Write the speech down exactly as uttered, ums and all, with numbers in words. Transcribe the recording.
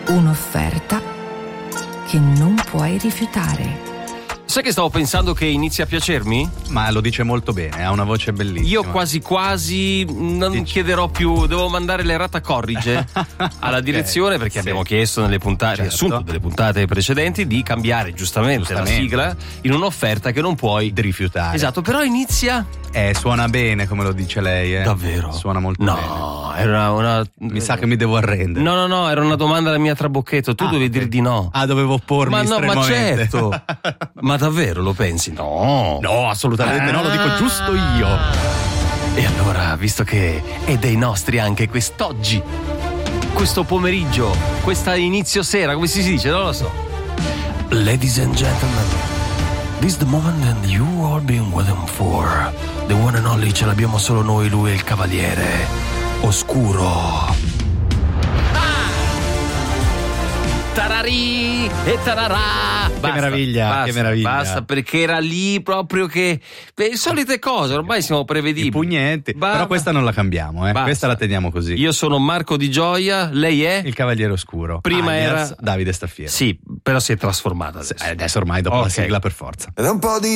Un'offerta che non puoi rifiutare. Sai che stavo pensando che inizia a piacermi? Ma lo dice molto bene, ha una voce bellissima. Io quasi quasi non Dici. chiederò più, devo mandare l'errata corrige alla direzione, perché sì. abbiamo chiesto nelle puntate, certo. riassunto delle puntate precedenti, di cambiare giustamente, giustamente la sigla in un'offerta che non puoi rifiutare. Esatto, però inizia... Eh, suona bene come lo dice lei, eh. Davvero? Suona molto no, bene. No, era una... Mi sa che mi devo arrendere. No, no, no, era una domanda alla mia trabocchetto, tu ah, dovevi okay. dire di no. Ah, dovevo oppormi Ma no, ma certo. Ma davvero lo pensi? No. No, assolutamente ah. no, lo dico giusto io. E allora, visto che è dei nostri anche quest'oggi, questo pomeriggio, questa inizio sera, come si dice? Non lo so. Ladies and gentlemen, this is the moment that you all been waiting for. The one and only, ce l'abbiamo solo noi, lui è il cavaliere oscuro. Ah! Tararì e tararà. Che Basta, meraviglia, basta, che meraviglia. Basta, perché era lì proprio che le solite cose, ormai siamo prevedibili. I pugnetti. Ba- Però questa non la cambiamo, eh. Questa la teniamo così. Io sono Marco Di Gioia, lei è? Il Cavaliere Oscuro. Prima alias era Davide Staffiero. Sì, però si è trasformata adesso. Adesso ormai dopo okay. la sigla per forza. Ed è un po' di